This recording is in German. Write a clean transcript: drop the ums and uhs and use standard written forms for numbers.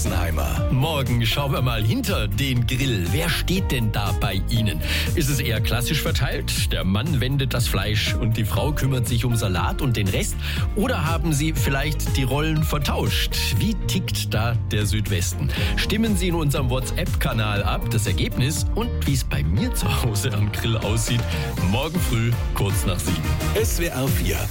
Morgen schauen wir mal hinter den Grill. Wer steht denn da bei Ihnen? Ist es eher klassisch verteilt? Der Mann wendet das Fleisch und die Frau kümmert sich um Salat und den Rest? Oder haben Sie vielleicht die Rollen vertauscht? Wie tickt da der Südwesten? Stimmen Sie in unserem WhatsApp-Kanal ab, das Ergebnis und wie es bei mir zu Hause am Grill aussieht, morgen früh kurz nach 7. SWR 4